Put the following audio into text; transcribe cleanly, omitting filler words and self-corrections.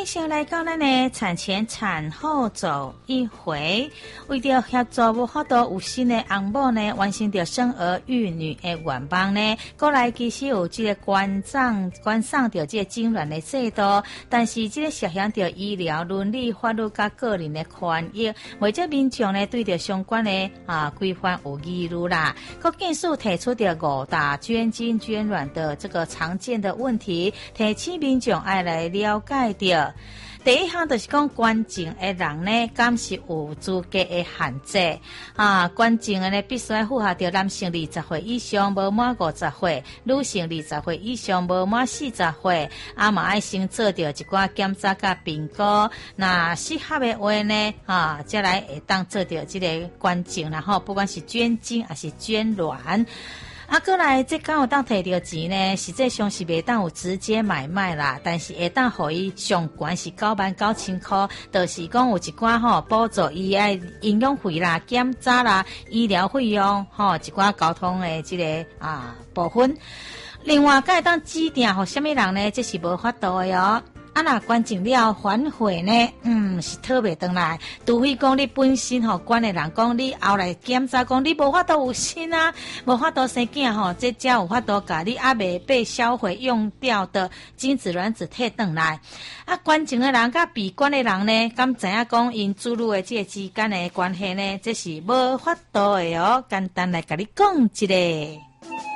先来到咱的产前产后走一回，为着协助无法度有新的翁某呢，完成着生儿育女的愿望呢，过来其实有这个关上着这个精卵的制度，但是这个涉嫌着医疗、伦理、法律甲个人的权益，为这民众呢对着相关的规范有疑虑啦。国健署提出着5大捐精捐卵的这个常见的问题，提醒民众爱来了解着。第一项就是讲捐精的人呢，敢是有资格的限制捐精的呢，必须要符合着男性20岁以上无满50岁，女性20岁以上无满40岁，嘛爱先做着一寡检查甲评估，那适合的话呢，再来会当做着这个捐精啦不管是捐精还是捐卵。过来这敢有当摕到钱呢，实际上是袂当有直接买卖啦，但是会当互伊上悬是99000块，就是讲有一寡补助伊爱营养费啦、检查啦、医疗费用一寡交通的这个部分。另外，会当指定互什么人呢？这是无法度的哦。若捐精了反悔呢，是讨袂回来。除非讲你本身捐的人讲你后来检查讲你无法度有心无法度生囝这才有法度甲你未被销毁用掉的精子卵子摕回来。捐精的人甲被捐的人呢，敢知影讲因子女的这之间的关系呢？这是无法度的哦。简单来甲你讲一个。